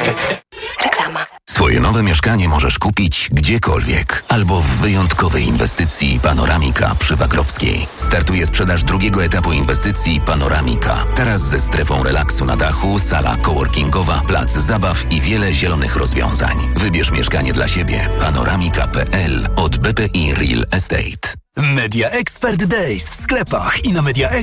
Reklama. Swoje nowe mieszkanie możesz kupić gdziekolwiek albo w wyjątkowej inwestycji Panoramika przy Wagrowskiej. Startuje sprzedaż drugiego etapu inwestycji Panoramika. Teraz ze strefą relaksu na dachu, sala coworkingowa, plac zabaw i wiele zielonych rozwiązań. Wybierz mieszkanie dla siebie. Panoramika.pl od BPI Real Estate. Media Expert Days w sklepach i na Media